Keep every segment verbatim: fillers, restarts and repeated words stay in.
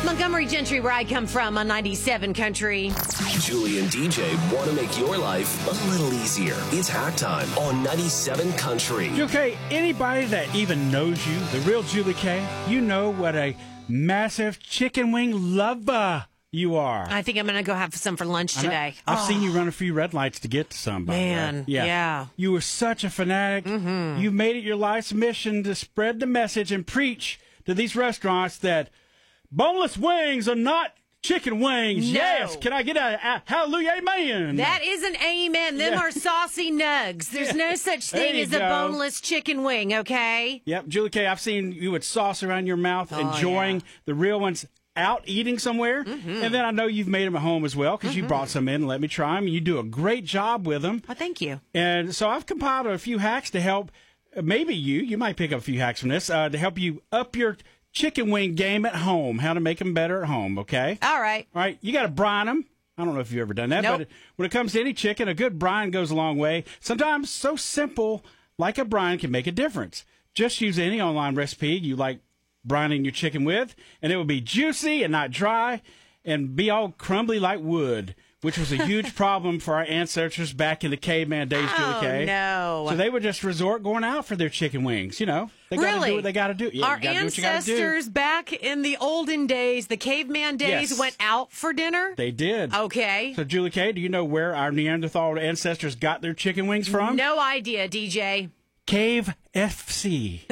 Montgomery Gentry, where I come from, on ninety-seven Country. Julie and D J want to make your life a little easier. It's Hack Time on ninety-seven Country. Julie K, anybody that even knows you, the real Julie K, you know what a massive chicken wing lover you are. I think I'm going to go have some for lunch today. I've oh. seen you run a few red lights to get to somebody. Man, right? yeah. yeah. You were such a fanatic. Mm-hmm. You made it your life's mission to spread the message and preach to these restaurants that boneless wings are not chicken wings. No. Yes. Can I get a, a hallelujah, amen? That is an amen. Them Yeah. are saucy nugs. There's no such There thing you as go. a boneless chicken wing, okay? Yep, Julie K, I've seen you with sauce around your mouth, Oh, enjoying yeah. the real ones out eating somewhere. Mm-hmm. And then I know you've made them at home as well because Mm-hmm. you brought some in and let me try them. You do a great job with them. Well, thank you. And so I've compiled a few hacks to help, uh, maybe you, you might pick up a few hacks from this, uh, to help you up your chicken wing game at home, how to make them better at home, okay? All right. All right, you got to brine them. I don't know if you've ever done that, Nope. but when it comes to any chicken, a good brine goes a long way. Sometimes so simple like a brine can make a difference. Just use any online recipe you like brining your chicken with, and it will be juicy and not dry and be all crumbly like wood, which was a huge problem for our ancestors back in the caveman days, Julie Oh, K. no. So they would just resort going out for their chicken wings, you know. They got to Really? do what they got to do. Yeah, Our you gotta do what you gotta do. ancestors back in the olden days, the caveman days, Yes. went out for dinner? They did. Okay. So, Julie K, do you know where our Neanderthal ancestors got their chicken wings from? No idea, D J. Cave F C.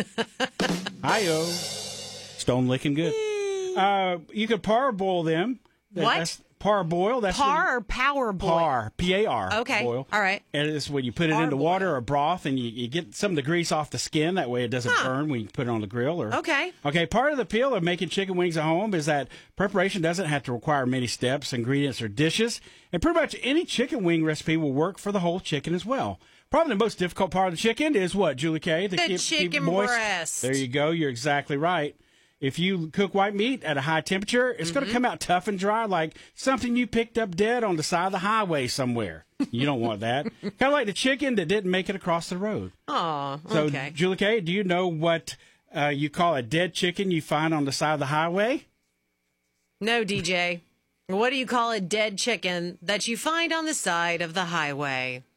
Hi-yo. Stone licking good. Uh, you could parboil them. That- What? That's parboil. That's when- Par or power boy? Par. P A R. Okay. Boil. All right. And it's when you put it into Parboil. water or broth and you, you get some of the grease off the skin. That way it doesn't Huh. burn when you put it on the grill. Or Okay. Okay. Part of the appeal of making chicken wings at home is that preparation doesn't have to require many steps, ingredients, or dishes. And pretty much any chicken wing recipe will work for the whole chicken as well. Probably the most difficult part of the chicken is what, Julie K? The keep- keep chicken moist. breast. There you go. You're exactly right. If you cook white meat at a high temperature, it's Mm-hmm. going to come out tough and dry like something you picked up dead on the side of the highway somewhere. You don't want that. Kind of like the chicken that didn't make it across the road. Oh, So, okay. Julie K, do you know what uh, you call a dead chicken you find on the side of the highway? No, D J. What do you call a dead chicken that you find on the side of the highway?